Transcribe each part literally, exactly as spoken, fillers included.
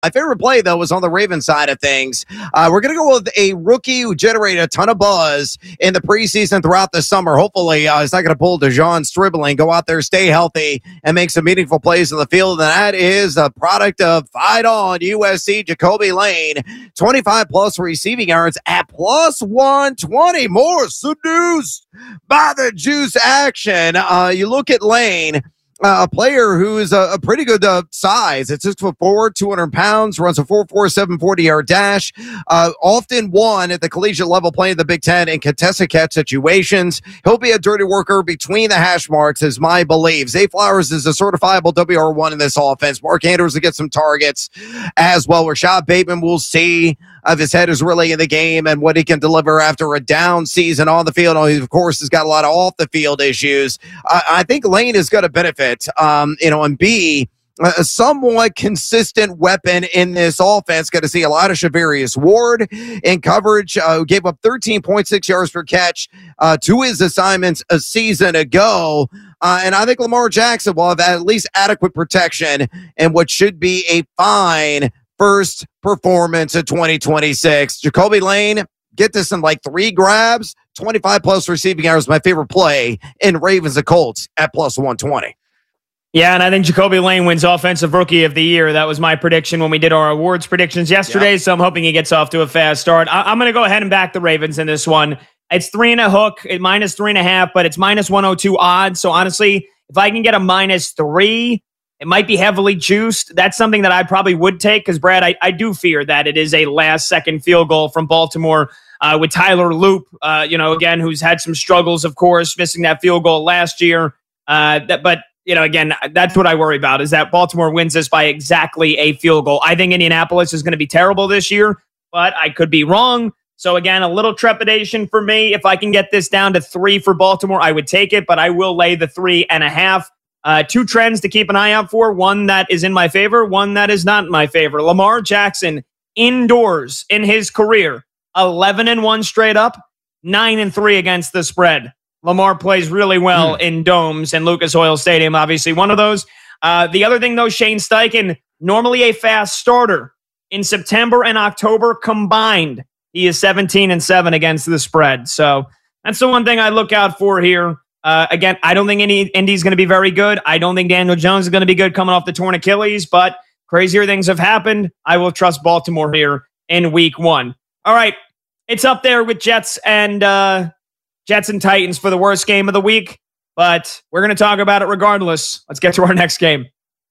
My favorite play, though, was on the Ravens side of things. Uh, we're going to go with a rookie who generated a ton of buzz in the preseason throughout the summer. Hopefully, uh, he's not going to pull DeJon Stribling, go out there, stay healthy, and make some meaningful plays in the field. And that is a product of Fight On U S C, Jacoby Lane. twenty-five plus receiving yards at plus one twenty. More seduced by the juice action. Uh, you look at Lane. Uh, a player who is a, a pretty good uh, size. It's six foot four, two hundred pounds, runs a four four seven forty yard dash. Uh, often won at the collegiate level playing the Big Ten in contested catch situations. He'll be a dirty worker between the hash marks, is my belief. Zay Flowers is a certifiable W R one in this offense. Mark Andrews will get some targets as well. Rashad Bateman, will see if his head is really in the game and what he can deliver after a down season on the field. He, of course, has got a lot of off the field issues. I, I think Lane is going to benefit. Um, you know, and be a somewhat consistent weapon in this offense. Got to see a lot of Shavarius Ward in coverage, uh, who gave up thirteen point six yards per catch uh, to his assignments a season ago. Uh, and I think Lamar Jackson will have at least adequate protection in what should be a fine first performance in twenty twenty-six. Jacoby Lane, get this in like three grabs, twenty-five plus receiving yards, my favorite play in Ravens and Colts at plus one twenty. Yeah, and I think Jacoby Lane wins Offensive Rookie of the Year. That was my prediction when we did our awards predictions yesterday, yep. So I'm hoping he gets off to a fast start. I- I'm going to go ahead and back the Ravens in this one. It's three and a hook, it minus three and a half, but it's minus one oh two odds. So honestly, if I can get a minus three, it might be heavily juiced. That's something that I probably would take because, Brad, I, I do fear that it is a last-second field goal from Baltimore uh, with Tyler Loop, uh, you know, again, who's had some struggles, of course, missing that field goal last year. Uh, that, but You know, again, that's what I worry about, is that Baltimore wins this by exactly a field goal. I think Indianapolis is going to be terrible this year, but I could be wrong. So, again, a little trepidation for me. If I can get this down to three for Baltimore, I would take it, but I will lay the three and a half. Uh, two trends to keep an eye out for. One that is in my favor, one that is not in my favor. Lamar Jackson, indoors in his career, eleven and one straight up, nine and three against the spread. Lamar plays really well mm. in domes, and Lucas Oil Stadium, obviously one of those. Uh, the other thing, though, Shane Steichen, normally a fast starter. In September and October combined, he is seventeen and seven against the spread. So that's the one thing I look out for here. Uh, again, I don't think any Indy's going to be very good. I don't think Daniel Jones is going to be good coming off the torn Achilles, but crazier things have happened. I will trust Baltimore here in week one. All right, it's up there with Jets and... Uh, Jets and Titans for the worst game of the week, but we're going to talk about it regardless. Let's get to our next game.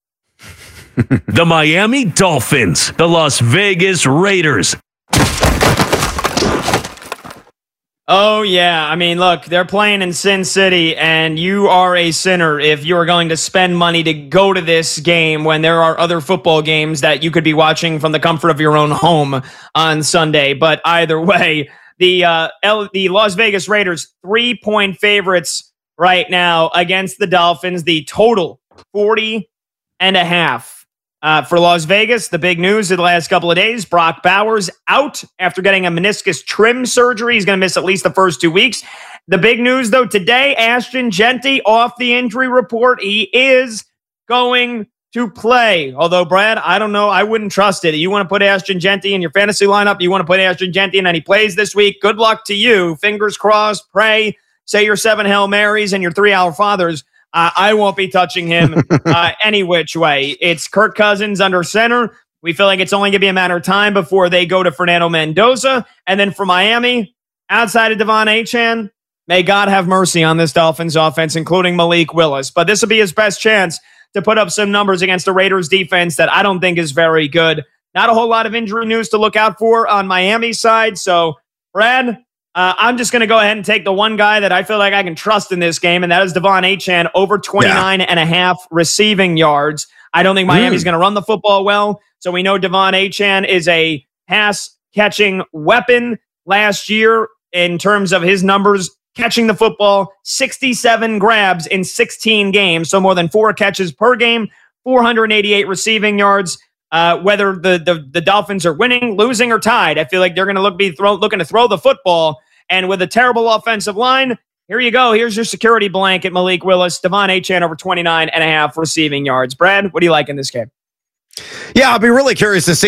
The Miami Dolphins, the Las Vegas Raiders. Oh, yeah. I mean, look, they're playing in Sin City, and you are a sinner if you are going to spend money to go to this game when there are other football games that you could be watching from the comfort of your own home on Sunday. But either way, The uh, L- the Las Vegas Raiders, three-point favorites right now against the Dolphins. The total, forty and a half. Uh, for Las Vegas, the big news of the last couple of days, Brock Bowers out after getting a meniscus trim surgery. He's going to miss at least the first two weeks. The big news, though, today, Ashton Jeanty off the injury report. He is going to play. Although, Brad, I don't know. I wouldn't trust it. You want to put Ashton Jeanty in your fantasy lineup, you want to put Ashton Jeanty in and he plays this week. Good luck to you. Fingers crossed. Pray. Say your seven Hail Marys and your three Our Fathers. Uh, I won't be touching him uh, any which way. It's Kirk Cousins under center. We feel like it's only going to be a matter of time before they go to Fernando Mendoza. And then for Miami, outside of Devon Achane, may God have mercy on this Dolphins offense, including Malik Willis. But this will be his best chance to put up some numbers against the Raiders defense that I don't think is very good. Not a whole lot of injury news to look out for on Miami's side. So, Brad, uh, I'm just going to go ahead and take the one guy that I feel like I can trust in this game, and that is Devon Achane, over twenty-nine yeah. and a half receiving yards. I don't think Miami's mm. going to run the football well. So we know Devon Achane is a pass-catching weapon. Last year, in terms of his numbers, catching the football, sixty-seven grabs in sixteen games, so more than four catches per game, four hundred eighty-eight receiving yards. Uh, whether the, the the Dolphins are winning, losing, or tied, I feel like they're going to look be throw, looking to throw the football. And with a terrible offensive line, here you go. Here's your security blanket, Malik Willis. Devon Achane over twenty-nine and a half receiving yards. Brad, what do you like in this game? Yeah, I'll be really curious to see